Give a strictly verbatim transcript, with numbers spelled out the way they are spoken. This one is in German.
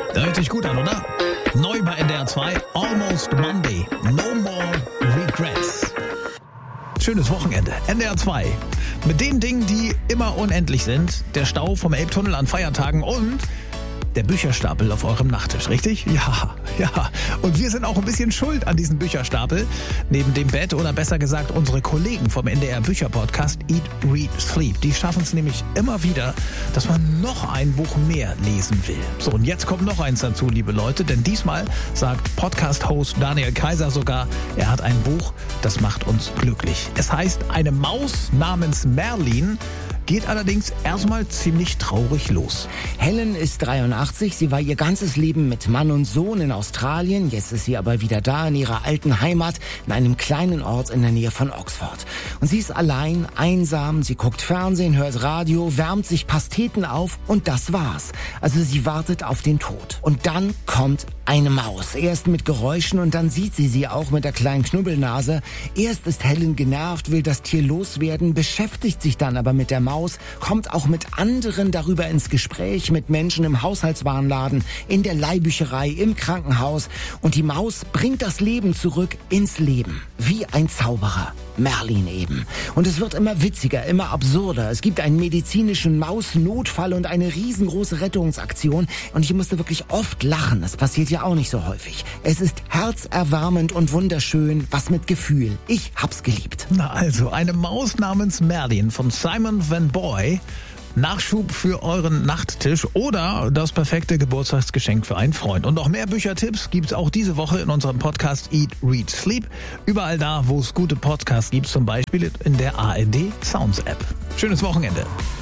Der hört sich gut an, oder? Neu bei N D R zwei, Almost Monday, No More Regrets. Schönes Wochenende, N D R zwei. Mit den Dingen, die immer unendlich sind. Der Stau vom Elbtunnel an Feiertagen und der Bücherstapel auf eurem Nachttisch, richtig? Ja, ja. Und wir sind auch ein bisschen schuld an diesem Bücherstapel. Neben dem Bett oder besser gesagt unsere Kollegen vom N D R Bücherpodcast Eat, Read, Sleep. Die schaffen es nämlich immer wieder, dass man noch ein Buch mehr lesen will. So, und jetzt kommt noch eins dazu, liebe Leute. Denn diesmal sagt Podcast-Host Daniel Kaiser sogar, er hat ein Buch, das macht uns glücklich. Es heißt Eine Maus namens Merlin. Geht allerdings erstmal ziemlich traurig los. Helen ist dreiundachtzig, sie war ihr ganzes Leben mit Mann und Sohn in Australien. Jetzt ist sie aber wieder da in ihrer alten Heimat, in einem kleinen Ort in der Nähe von Oxford. Und sie ist allein, einsam, sie guckt Fernsehen, hört Radio, wärmt sich Pasteten auf und das war's. Also sie wartet auf den Tod. Und dann kommt eine Maus. Erst mit Geräuschen und dann sieht sie sie auch mit der kleinen Knubbelnase. Erst ist Helen genervt, will das Tier loswerden, beschäftigt sich dann aber mit der Maus, kommt auch mit anderen darüber ins Gespräch, mit Menschen im Haushaltswarenladen, in der Leihbücherei, im Krankenhaus. Und die Maus bringt das Leben zurück ins Leben. Wie ein Zauberer. Merlin eben. Und es wird immer witziger, immer absurder. Es gibt einen medizinischen Mausnotfall und eine riesengroße Rettungsaktion. Und ich musste wirklich oft lachen. Das passiert ja auch nicht so häufig. Es ist herzerwärmend und wunderschön, was mit Gefühl. Ich hab's geliebt. Na also, Eine Maus namens Merlin von Simon Van Boy. Nachschub für euren Nachttisch oder das perfekte Geburtstagsgeschenk für einen Freund. Und noch mehr Büchertipps gibt's auch diese Woche in unserem Podcast Eat, Read, Sleep. Überall da, wo es gute Podcasts gibt, zum Beispiel in der A R D Sounds App. Schönes Wochenende.